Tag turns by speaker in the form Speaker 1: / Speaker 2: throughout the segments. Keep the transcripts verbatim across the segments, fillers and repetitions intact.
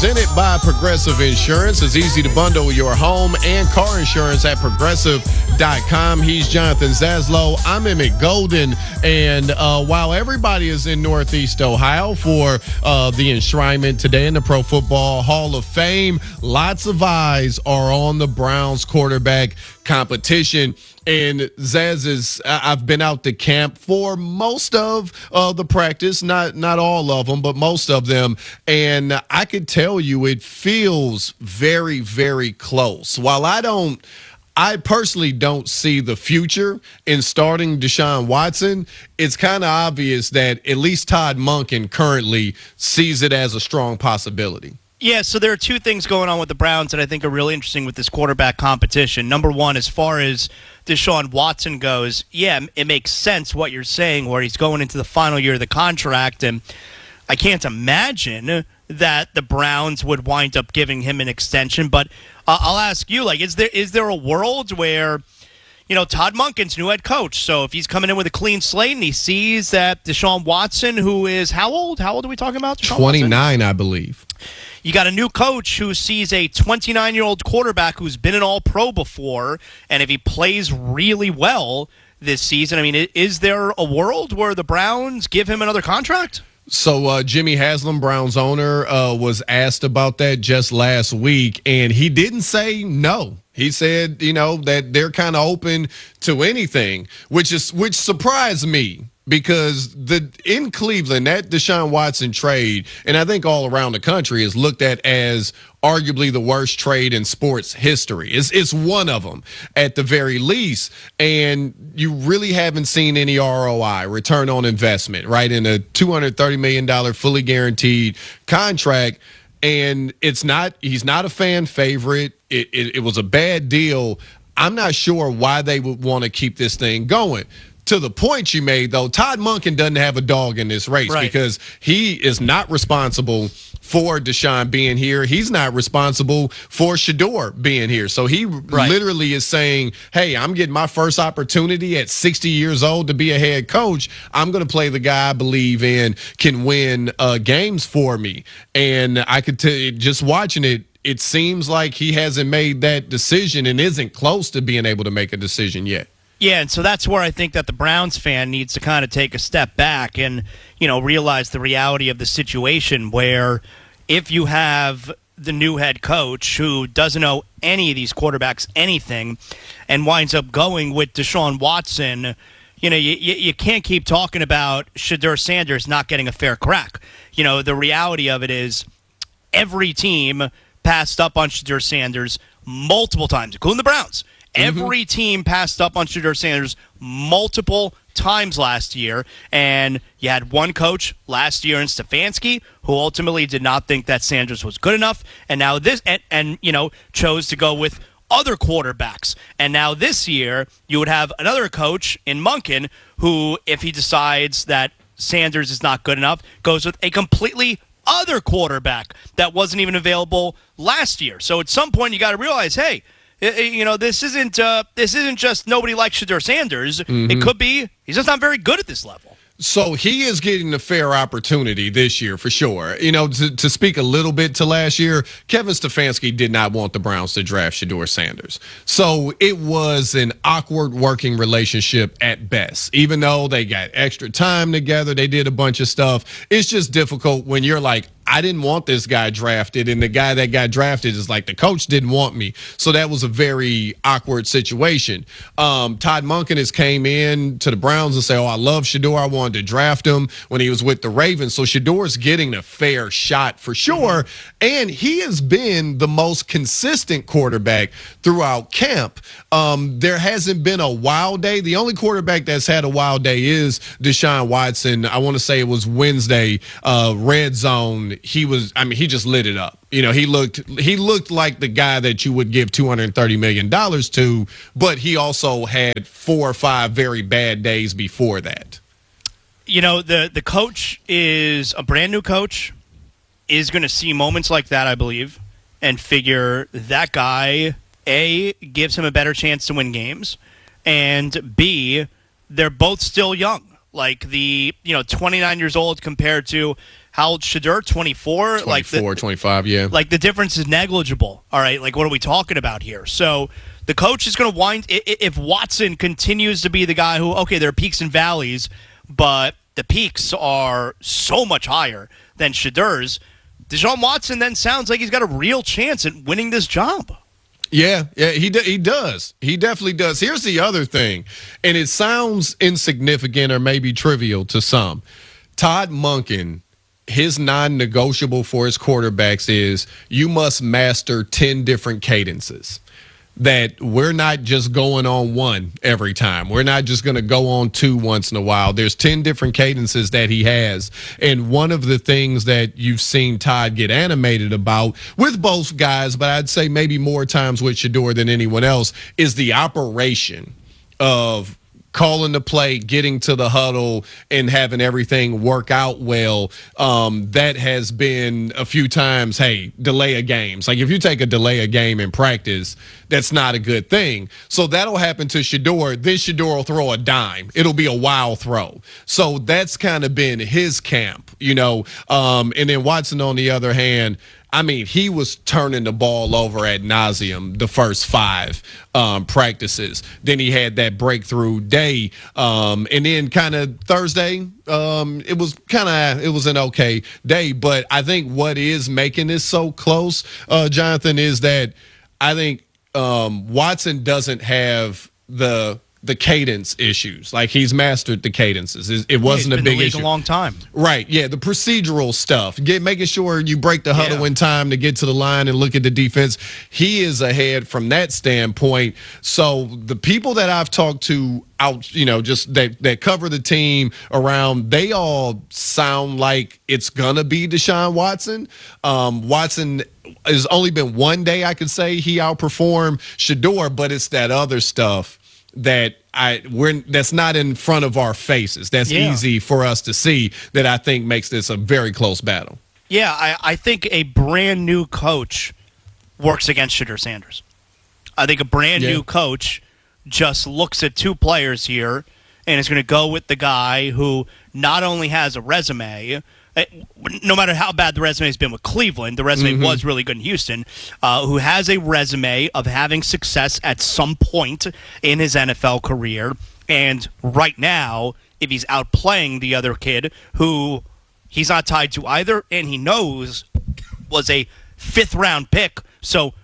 Speaker 1: presented by Progressive Insurance. It's easy to bundle your home and car insurance at progressive dot com. He's Jonathan Zaslow. I'm Emmett Golden. And uh, while everybody is in Northeast Ohio for uh, the enshrinement today in the Pro Football Hall of Fame, lots of eyes are on the Browns quarterback competition. And Zaz is, I've been out to camp for most of uh, the practice, not not all of them, but most of them. And I could tell you it feels very, very close. While I don't, I personally don't see the future in starting Deshaun Watson, it's kind of obvious that at least Todd Monken currently sees it as a strong possibility.
Speaker 2: Yeah, so there are two things going on with the Browns that I think are really interesting with this quarterback competition. Number one, as far as Deshaun Watson goes, yeah, it makes sense what you're saying where he's going into the final year of the contract, and I can't imagine that the Browns would wind up giving him an extension. But uh, I'll ask you, like, is there is there a world where, you know, Todd Monken's new head coach, so if he's coming in with a clean slate and he sees that Deshaun Watson, who is how old? How old are we talking about? Deshaun
Speaker 1: twenty-nine,
Speaker 2: Watson?
Speaker 1: I believe.
Speaker 2: You got a new coach who sees a twenty-nine-year-old quarterback who's been an all-pro before, and if he plays really well this season, I mean, is there a world where the Browns give him another contract?
Speaker 1: So uh, Jimmy Haslam, Browns owner, uh, was asked about that just last week, and he didn't say no. He said, you know, that they're kind of open to anything, which is which surprised me. Because the in Cleveland, that Deshaun Watson trade, and I think all around the country, is looked at as arguably the worst trade in sports history. It's, it's one of them at the very least. And you really haven't seen any R O I, return on investment, right, in a two hundred thirty million dollars fully guaranteed contract. And it's not, he's not a fan favorite. It, it, it was a bad deal. I'm not sure why they would want to keep this thing going. To the point you made, though, Todd Monken doesn't have a dog in this race, right, because he is not responsible for Deshaun being here. He's not responsible for Shedeur being here. So he right. literally is saying, hey, I'm getting my first opportunity at sixty years old to be a head coach. I'm going to play the guy I believe in can win uh, games for me. And I could tell you, just watching it, it seems like he hasn't made that decision and isn't close to being able to make a decision yet.
Speaker 2: Yeah, and so that's where I think that the Browns fan needs to kind of take a step back and, you know, realize the reality of the situation where if you have the new head coach who doesn't know any of these quarterbacks anything and winds up going with Deshaun Watson, you know, you, you can't keep talking about Shedeur Sanders not getting a fair crack. You know, the reality of it is every team passed up on Shedeur Sanders multiple times, including the Browns. Every mm-hmm. team passed up on Shedeur Sanders multiple times last year, and you had one coach last year in Stefanski who ultimately did not think that Sanders was good enough, and now this, and, and you know, chose to go with other quarterbacks. And now this year, you would have another coach in Monken who, if he decides that Sanders is not good enough, goes with a completely other quarterback that wasn't even available last year. So at some point, you got to realize, hey, you know, this isn't uh, this isn't just nobody likes Shedeur Sanders. Mm-hmm. It could be he's just not very good at this level.
Speaker 1: So he is getting a fair opportunity this year for sure. You know, to, to speak a little bit to last year, Kevin Stefanski did not want the Browns to draft Shedeur Sanders. So it was an awkward working relationship at best. Even though they got extra time together, they did a bunch of stuff. It's just difficult when you're like, I didn't want this guy drafted, and the guy that got drafted is like, the coach didn't want me. So that was a very awkward situation. Um, Todd Monken has came in to the Browns and say, oh, I love Shedeur. I wanted to draft him when he was with the Ravens. So Shedeur's getting a fair shot for sure. And he has been the most consistent quarterback throughout camp. Um, there hasn't been a wild day. The only quarterback that's had a wild day is Deshaun Watson. I want to say it was Wednesday, uh, red zone. He was, I mean, he just lit it up. You know, he looked, he looked like the guy that you would give two hundred thirty million dollars to, but he also had four or five very bad days before that.
Speaker 2: You know, the, the coach is a brand new coach, is going to see moments like that, I believe, and figure that guy, A, gives him a better chance to win games, and B, they're both still young. Like the, you know, twenty-nine years old compared to how old Shedeur? twenty-four?
Speaker 1: twenty-four,
Speaker 2: like the,
Speaker 1: twenty-five, yeah.
Speaker 2: Like the difference is negligible. All right, like what are we talking about here? So the coach is going to wind, if Watson continues to be the guy who, okay, there are peaks and valleys, but the peaks are so much higher than Shedeur's, Deshaun Watson then sounds like he's got a real chance at winning this job.
Speaker 1: Yeah, yeah, he he does. He definitely does. Here's the other thing, and it sounds insignificant or maybe trivial to some. Todd Monken, his non-negotiable for his quarterbacks is you must master ten different cadences. That we're not just going on one every time. We're not just going to go on two once in a while. There's ten different cadences that he has. And one of the things that you've seen Todd get animated about with both guys, but I'd say maybe more times with Shedeur than anyone else, is the operation of calling the play, getting to the huddle, and having everything work out well. Um, that has been a few times, hey, delay of games. Like if you take a delay a game in practice, that's not a good thing. So that'll happen to Shedeur. Then Shedeur will throw a dime. It'll be a wild throw. So that's kind of been his camp, you know. Um, and then Watson, on the other hand, I mean, he was turning the ball over ad nauseum the first five um, practices. Then he had that breakthrough day. Um, and then kind of Thursday, um, it was kind of, it was an okay day. But I think what is making this so close, uh, Jonathan, is that I think um, Watson doesn't have the the cadence issues. Like he's mastered the cadences. It, it wasn't
Speaker 2: yeah,
Speaker 1: a big
Speaker 2: in the league
Speaker 1: issue.
Speaker 2: A long time,
Speaker 1: right? Yeah, the procedural stuff, get making sure you break the huddle
Speaker 2: yeah.
Speaker 1: in time to get to the line and look at the defense. He is ahead from that standpoint. So the people that I've talked to out, you know, just that that cover the team around, they all sound like it's gonna be Deshaun Watson. Um, Watson has only been one day I could say he outperformed Shedeur, but it's that other stuff that I we're that's not in front of our faces. That's
Speaker 2: yeah.
Speaker 1: easy for us to see, that I think makes this a very close battle.
Speaker 2: Yeah, I, I think a brand new coach works against Shedeur Sanders. I think a brand
Speaker 1: yeah.
Speaker 2: new coach just looks at two players here and is going to go with the guy who not only has a resume, no matter how bad the resume has been with Cleveland, the resume mm-hmm. was really good in Houston, uh, who has a resume of having success at some point in his N F L career. And right now, if he's outplaying the other kid who he's not tied to either, and he knows was a fifth-round pick, so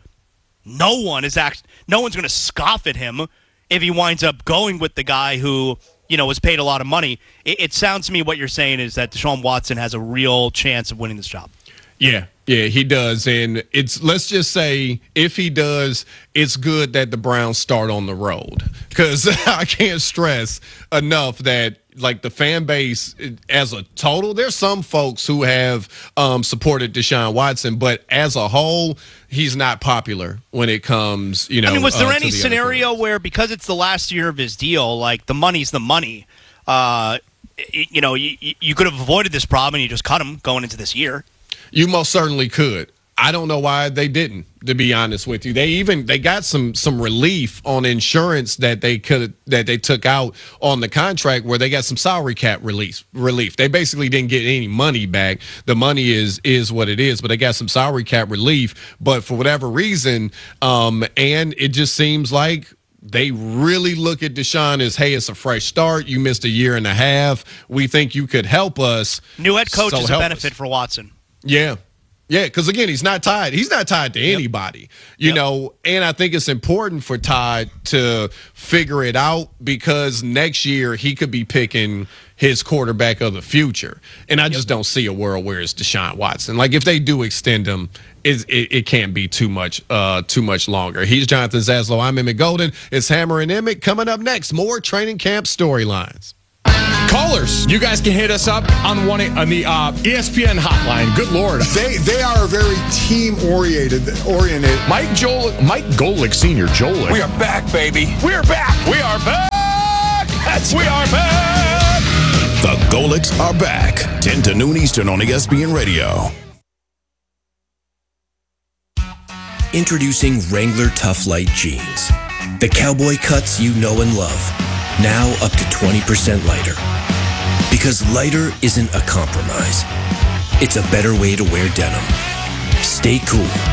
Speaker 2: no one is act- no one's going to scoff at him if he winds up going with the guy who, you know, was paid a lot of money. It, it sounds to me what you're saying is that Deshaun Watson has a real chance of winning this job.
Speaker 1: Yeah, yeah, he does. And it's, let's just say, if he does, it's good that the Browns start on the road. Because I can't stress enough that, like, the fan base as a total, there's some folks who have um, supported Deshaun Watson, but as a whole, he's not popular when it comes, you know.
Speaker 2: I mean, was there
Speaker 1: uh,
Speaker 2: any
Speaker 1: the
Speaker 2: scenario where, because it's the last year of his deal, like, the money's the money, uh, you know, you, you could have avoided this problem and you just cut him going into this year?
Speaker 1: You most certainly could. I don't know why they didn't, to be honest with you. They even they got some some relief on insurance that they could that they took out on the contract, where they got some salary cap release relief. They basically didn't get any money back. The money is is what it is, but they got some salary cap relief. But for whatever reason, um, and it just seems like they really look at Deshaun as, hey, it's a fresh start. You missed a year and a half. We think you could help us.
Speaker 2: New head coach
Speaker 1: so
Speaker 2: is a benefit
Speaker 1: us.
Speaker 2: for Watson.
Speaker 1: Yeah. Yeah, because, again, he's not tied. He's not tied to anybody, yep. you yep. know, and I think it's important for Todd to figure it out, because next year he could be picking his quarterback of the future. And I yep. just don't see a world where it's Deshaun Watson. Like, if they do extend him, it, it, it can't be too much uh, too much longer. He's Jonathan Zaslow. I'm Emmett Golden. It's Hammer and Emmett. Coming up next, more training camp storylines.
Speaker 3: Callers, you guys can hit us up on one on the uh, E S P N hotline. Good Lord,
Speaker 4: they they are very team oriented. Oriented.
Speaker 3: Mike Joel, Mike Golick Senior Joel.
Speaker 5: We are back, baby.
Speaker 3: We're back. We are back. That's we are back.
Speaker 6: The Golicks are back. ten to noon Eastern on E S P N Radio.
Speaker 7: Introducing Wrangler Tough Light Jeans, the cowboy cuts you know and love. Now up to twenty percent lighter. Because lighter isn't a compromise. It's a better way to wear denim. Stay cool